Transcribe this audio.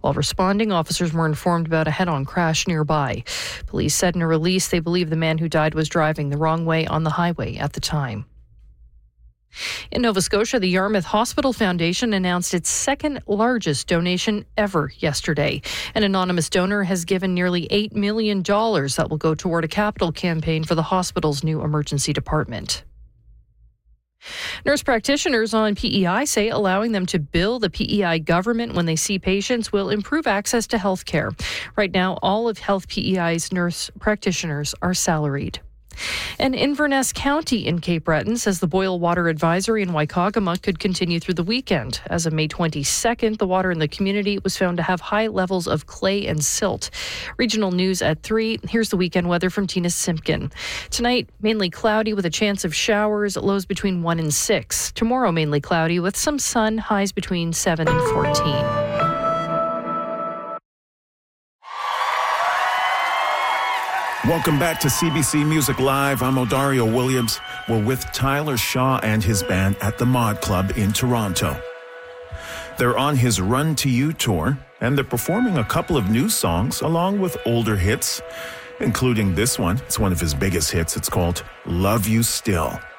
While responding, officers were informed about a head-on crash nearby. Police said in a release they believe the man who died was driving the wrong way on the highway at the time. In Nova Scotia, the Yarmouth Hospital Foundation announced its second largest donation ever yesterday. An anonymous donor has given nearly $8 million that will go toward a capital campaign for the hospital's new emergency department. Nurse practitioners on PEI say allowing them to bill the PEI government when they see patients will improve access to health care. Right now, all of Health PEI's nurse practitioners are salaried. And Inverness County in Cape Breton says the boil water advisory in Waikagama could continue through the weekend. As of May 22nd, the water in the community was found to have high levels of clay and silt. Regional news at 3. Here's the weekend weather from Tina Simpkin. Tonight, mainly cloudy with a chance of showers, lows between 1 and 6. Tomorrow, mainly cloudy with some sun, highs between 7 and 14. Welcome back to CBC Music Live. I'm Odario Williams. We're with Tyler Shaw and his band at the Mod Club in Toronto. They're on his Run to You tour, and they're performing a couple of new songs along with older hits, including this one. It's one of his biggest hits. It's called Love You Still.